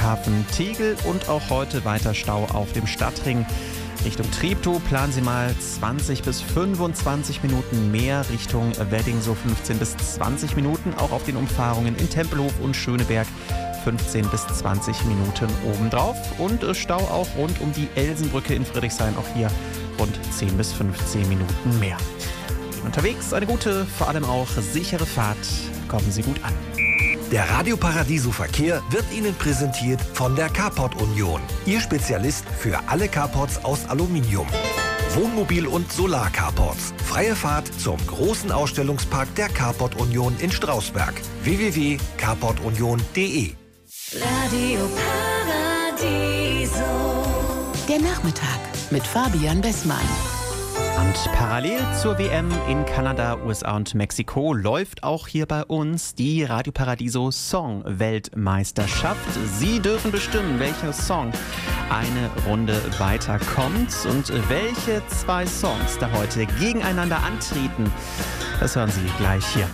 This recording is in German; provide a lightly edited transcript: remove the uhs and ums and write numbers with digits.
Flughafen Tegel und auch heute weiter Stau auf dem Stadtring. Richtung Treptow planen Sie mal 20 bis 25 Minuten mehr, Richtung Wedding so 15 bis 20 Minuten, auch auf den Umfahrungen in Tempelhof und Schöneberg 15 bis 20 Minuten obendrauf und Stau auch rund um die Elsenbrücke in Friedrichshain, auch hier rund 10 bis 15 Minuten mehr. Unterwegs eine gute, vor allem auch sichere Fahrt. Kommen Sie gut an. Der Radio Paradiso Verkehr wird Ihnen präsentiert von der Carport Union. Ihr Spezialist für alle Carports aus Aluminium. Wohnmobil- und Solar-Carports. Freie Fahrt zum großen Ausstellungspark der Carport Union in Strausberg. www.carportunion.de. Radio Paradiso. Der Nachmittag mit Fabian Bessmann. Und parallel zur WM in Kanada, USA und Mexiko läuft auch hier bei uns die Radio Paradiso Song Weltmeisterschaft. Sie dürfen bestimmen, welcher Song eine Runde weiterkommt und welche zwei Songs da heute gegeneinander antreten. Das hören Sie gleich hier